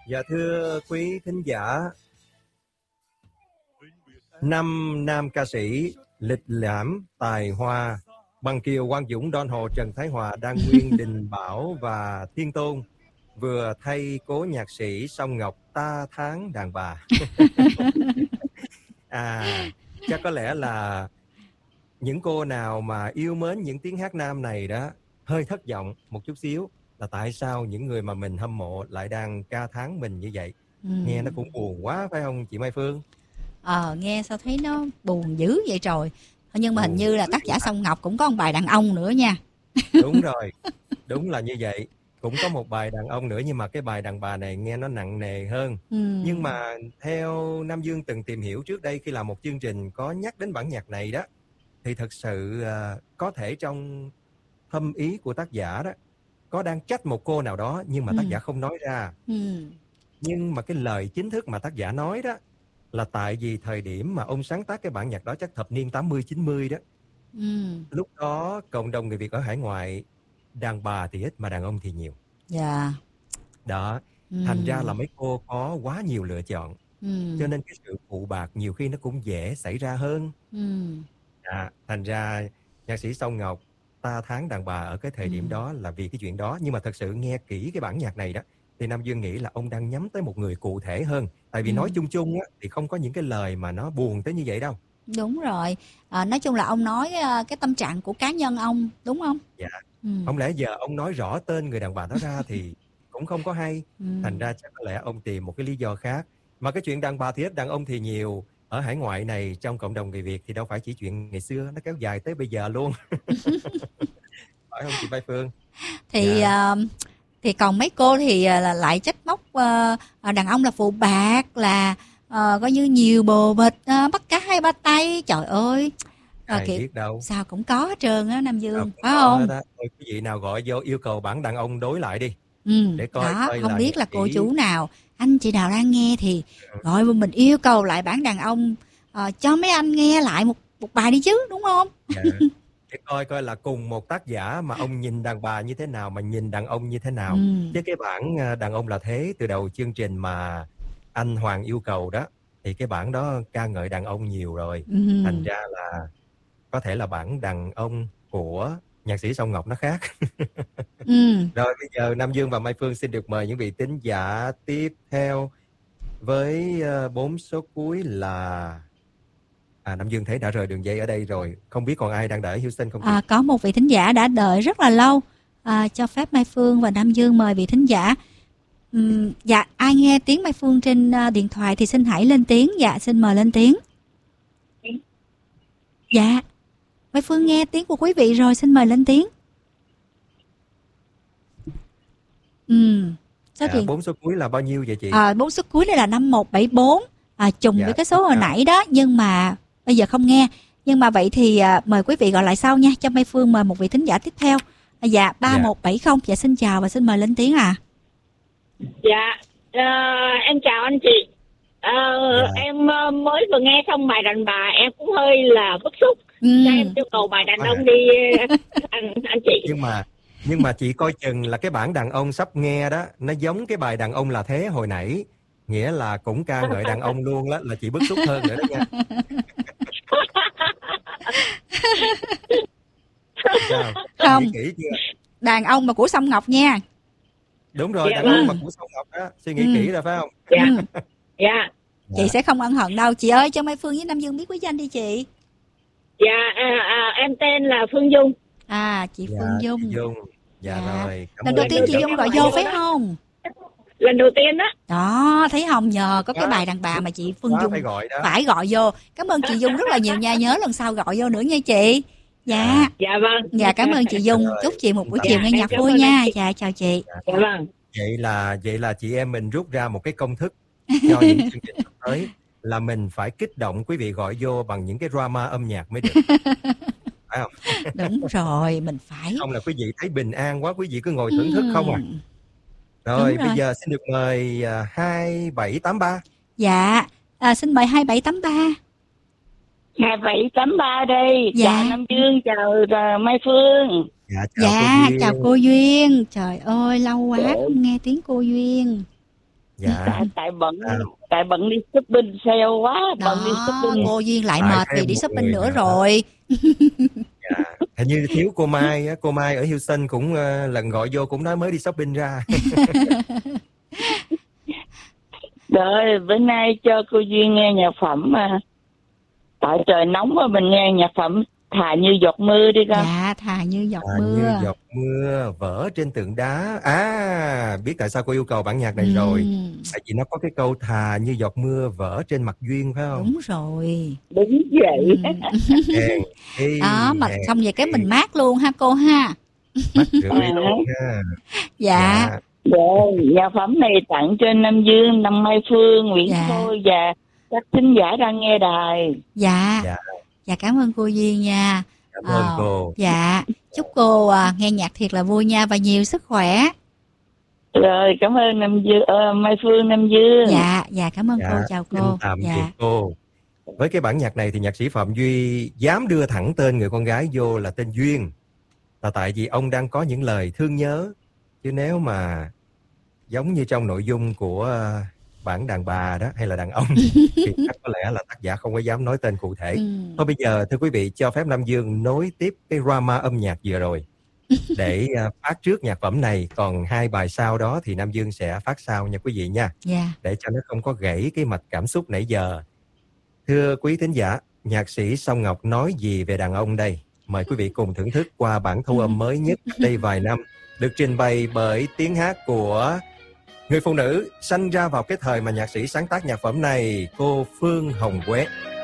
Dạ thưa quý thính giả, năm nam ca sĩ lịch lãm, tài hoa, Bằng Kiều, Quang Dũng, Don Hồ, Trần Thái Hòa, Đan Nguyên, Đình Bảo và Thiên Tôn vừa thay cố nhạc sĩ Song Ngọc ta tháng đàn bà. Chắc có lẽ là những cô nào mà yêu mến những tiếng hát nam này đó hơi thất vọng một chút xíu, là tại sao những người mà mình hâm mộ lại đang ca thán mình như vậy. Nghe nó cũng buồn quá phải không chị Mai Phương? Nghe sao thấy nó buồn dữ vậy trời. Nhưng mà hình như là tác giả Song Ngọc cũng có một bài đàn ông nữa nha. Đúng rồi, đúng là như vậy. Cũng có một bài đàn ông nữa, nhưng mà cái bài đàn bà này nghe nó nặng nề hơn. Nhưng mà theo Nam Dương từng tìm hiểu trước đây khi làm một chương trình có nhắc đến bản nhạc này đó, thì thật sự có thể trong thâm ý của tác giả đó có đang trách một cô nào đó, nhưng mà tác giả không nói ra. Nhưng mà cái lời chính thức mà tác giả nói đó là tại vì thời điểm mà ông sáng tác cái bản nhạc đó chắc thập niên 80-90 đó. Lúc đó cộng đồng người Việt ở hải ngoại đàn bà thì ít mà đàn ông thì nhiều. Dạ. Đó, thành ra là mấy cô có quá nhiều lựa chọn. Cho nên cái sự phụ bạc nhiều khi nó cũng dễ xảy ra hơn. Thành ra nhạc sĩ Song Ngọc ta tháng đàn bà ở cái thời điểm đó là vì cái chuyện đó. Nhưng mà thật sự nghe kỹ cái bản nhạc này đó thì Nam Dương nghĩ là ông đang nhắm tới một người cụ thể hơn. Tại vì nói chung chung á, thì không có những cái lời mà nó buồn tới như vậy đâu. Đúng rồi. Nói chung là ông nói cái tâm trạng của cá nhân ông, đúng không? Dạ. Không lẽ giờ ông nói rõ tên người đàn bà đó ra thì cũng không có hay. Thành ra chắc có lẽ ông tìm một cái lý do khác. Mà cái chuyện đàn bà thì ít, đàn ông thì nhiều. Ở hải ngoại này, trong cộng đồng người Việt thì đâu phải chỉ chuyện ngày xưa, nó kéo dài tới bây giờ luôn. Phải không chị Mai Phương? Thì còn mấy cô thì lại trách móc đàn ông là phụ bạc, là coi như nhiều bồ bịch, bắt cá hai ba tay. Trời ơi, biết đâu. sao cũng có hết trơn á Nam Dương, phải không? không? Thôi quý vị nào gọi vô yêu cầu bản đàn ông đối lại đi. Để coi không biết là cô chú nào, anh chị nào đang nghe thì gọi mình yêu cầu lại bản đàn ông, cho mấy anh nghe lại một bài đi chứ, đúng không? Dạ. Để coi là cùng một tác giả mà ông nhìn đàn bà như thế nào, mà nhìn đàn ông như thế nào. Chứ cái bản đàn ông là thế từ đầu chương trình mà anh Hoàng yêu cầu đó, thì cái bản đó ca ngợi đàn ông nhiều rồi. Thành ra là có thể là bản đàn ông của nhạc sĩ Song Ngọc nó khác. Rồi bây giờ Nam Dương và Mai Phương xin được mời những vị thính giả tiếp theo với 4 số cuối là... Nam Dương thấy đã rời đường dây ở đây rồi. Không biết còn ai đang đợi Houston không? Có một vị thính giả đã đợi rất là lâu. Cho phép Mai Phương và Nam Dương mời vị thính giả. Dạ, ai nghe tiếng Mai Phương trên điện thoại thì xin hãy lên tiếng. Dạ, xin mời lên tiếng. Dạ, Mai Phương nghe tiếng của quý vị rồi, xin mời lên tiếng. 4 số cuối là bao nhiêu vậy chị? 4 số cuối này là 5174, trùng với cái số hồi nãy đó, nhưng mà bây giờ không nghe. Nhưng mà vậy thì mời quý vị gọi lại sau nha, cho Mai Phương mời một vị thính giả tiếp theo. 3170. Dạ xin chào và xin mời lên tiếng ạ. Em chào anh chị. Em mới vừa nghe xong bài đàn bà, em cũng hơi là bức xúc. Em yêu cầu bài đàn ông đi anh chị. Nhưng mà chị coi chừng là cái bản đàn ông sắp nghe đó, nó giống cái bài đàn ông là thế hồi nãy, nghĩa là cũng ca ngợi đàn ông luôn đó, là chị bức xúc hơn nữa đó nha. Sao? Không, kỹ chưa? Đàn ông mà của Song Ngọc nha. Đúng rồi, đàn ông mà của Song Ngọc đó, suy nghĩ kỹ rồi phải không? Dạ. Chị sẽ không ân hận đâu. Chị ơi, cho Mai Phương với Nam Dương biết quý danh đi chị. Em tên là Phương Dung. Chị Phương Dung. Chị Dung. Rồi. Lần đầu tiên chị Dung gọi vô phải không? Lần đầu tiên đó. Đó, thấy không, nhờ có cái bài đàn bà mà chị Phương Dung phải gọi vô. Cảm ơn chị Dung rất là nhiều nha, nhớ lần sau gọi vô nữa nha chị. Dạ vâng. Dạ cảm ơn chị Dung. Chúc chị một buổi chiều nghe nhạc vui nha. Dạ chào chị. Dạ vâng. Vậy là chị em mình rút ra một cái công thức cho những chương trình sắp tới là mình phải kích động quý vị gọi vô bằng những cái drama âm nhạc mới được. Phải không? Đúng rồi, mình phải. Không là quý vị thấy bình an quá, quý vị cứ ngồi thưởng thức không à. Rồi bây giờ xin được mời 2783. Dạ, xin mời 2783. 2783 đây. Chào Nam Dương, chào Mai Phương. Chào cô Duyên. Trời ơi, lâu quá không nghe tiếng cô Duyên. Dạ. Tại bận đi shopping sale quá, bận đi Đó, shopping. cô Duyên lại Tại mệt vì thêm đi một shopping người nữa nữa. rồi. Dạ. Hình như thiếu cô Mai á, cô Mai ở Houston cũng lần gọi vô cũng nói mới đi shopping ra. Rồi bữa nay cho cô Duyên nghe nhạc phẩm mà. Tại trời nóng mà mình nghe nhạc phẩm Thà Như Giọt Mưa đi con. Dạ, Thà Như Giọt Thà Mưa. như giọt mưa vỡ trên tượng đá. Biết tại sao cô yêu cầu bản nhạc này rồi. Tại vì nó có cái câu thà như giọt mưa vỡ trên mặt duyên, phải không? Đúng rồi. Đúng vậy. Đó, mà xong vậy cái mình mát luôn ha cô ha. Mát rượi luôn ha. Dạ. Rồi, nhạc phẩm này tặng cho Nam Dương, Năm Mai Phương, Nguyễn Khôi và các thính giả đang nghe đài. Dạ. Dạ, cảm ơn cô Duyên nha. Cảm ơn cô. Dạ, chúc cô nghe nhạc thiệt là vui nha và nhiều sức khỏe. Rồi, cảm ơn Mai Phương, Nam Dương. Dạ, cảm ơn cô, chào cô. Tạm biệt cô. Với cái bản nhạc này thì nhạc sĩ Phạm Duy dám đưa thẳng tên người con gái vô là tên Duyên. Là tại vì ông đang có những lời thương nhớ. Chứ nếu mà giống như trong nội dung của bản đàn bà đó hay là đàn ông thì chắc có lẽ là tác giả không có dám nói tên cụ thể. Thôi bây giờ thưa quý vị, cho phép Nam Dương nối tiếp cái drama âm nhạc vừa rồi để phát trước nhạc phẩm này, còn 2 bài sau đó thì Nam Dương sẽ phát sau nha quý vị nha. Để cho nó không có gãy cái mạch cảm xúc nãy giờ. Thưa quý thính giả, nhạc sĩ Song Ngọc nói gì về đàn ông đây? Mời quý vị cùng thưởng thức qua bản thu âm mới nhất đây vài năm, được trình bày bởi tiếng hát của người phụ nữ sinh ra vào cái thời mà nhạc sĩ sáng tác nhạc phẩm này, cô Phương Hồng Quế.